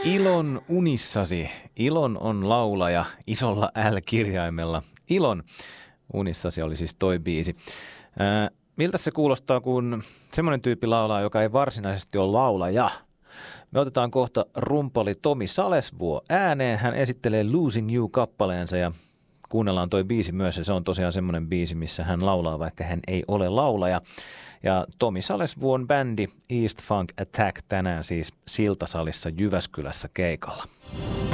Ilon unissasi. Ilon on laulaja isolla L-kirjaimella. Ilon unissasi oli siis toi biisi. Miltä se kuulostaa, kun semmoinen tyyppi laulaa, joka ei varsinaisesti ole laulaja? Me otetaan kohta rumpali Tomi Salesvuo ääneen. Hän esittelee Losing You-kappaleensa ja kuunnellaan toi biisi myös. Ja se on tosiaan semmoinen biisi, missä hän laulaa, vaikka hän ei ole laulaja. Ja Tomi Salesvuon bändi East Funk Attack tänään siis Siltasalissa Jyväskylässä keikalla.